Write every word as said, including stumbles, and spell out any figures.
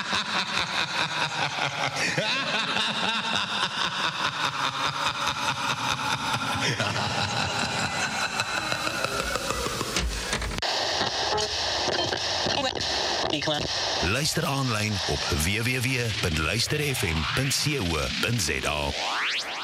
Luister aanlyn op w w w punt luister f m punt co punt za.